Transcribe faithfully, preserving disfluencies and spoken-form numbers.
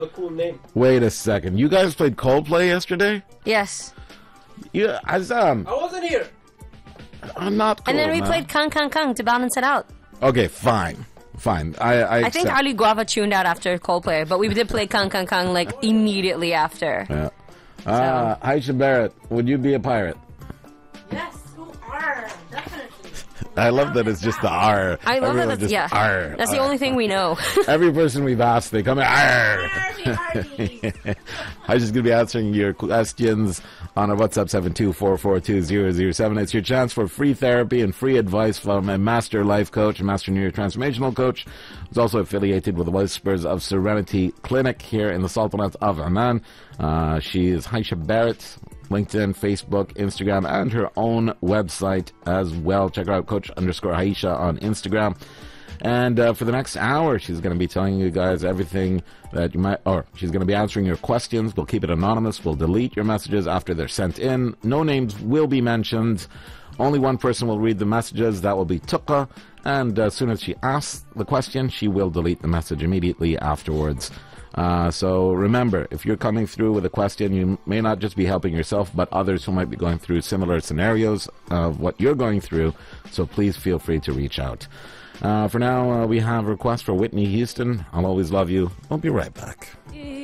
A cool name. Wait a second. You guys played Coldplay yesterday? Yes. Yeah, Azam. I wasn't here. I'm not cool, And then we man. played Kang Kang Kang to balance it out. Okay, fine. Fine. I I, I think accept. Ali Guava tuned out after Coldplay, but we did play Kang Kang Kang like immediately after. Yeah. Uh, Aisha Barrett, would you be a pirate? Yes, who are definitely. I love that it's just the R. I love Everyone that that's, just yeah. R, That's the R, only thing we know. Every person we've asked, they come in, R. Arby, Arby. I'm just going to be answering your questions on our WhatsApp seven two four four two zero zero seven. It's your chance for free therapy and free advice from a master life coach, a master New Year transformational coach, who's also affiliated with the Whispers of Serenity Clinic here in the Sultanate of Oman. Uh, she is Aisha Barrett. LinkedIn, Facebook, Instagram, and her own website as well. Check her out, Coach underscore Aisha on Instagram. And uh, for the next hour, she's going to be telling you guys everything that you might, or she's going to be answering your questions. We'll keep it anonymous. We'll delete your messages after they're sent in. No names will be mentioned. Only one person will read the messages. That will be Tuka. And uh, as soon as she asks the question, she will delete the message immediately afterwards. Uh, so remember, if you're coming through with a question, you may not just be helping yourself, but others who might be going through similar scenarios of what you're going through. So please feel free to reach out. Uh, for now, uh, we have a request for Whitney Houston. I'll always love you. We'll be right back.